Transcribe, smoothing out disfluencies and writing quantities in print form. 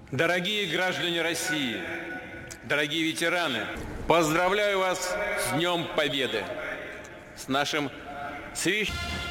Дорогие граждане России, дорогие ветераны, поздравляю вас с Днем Победы, с нашим священным...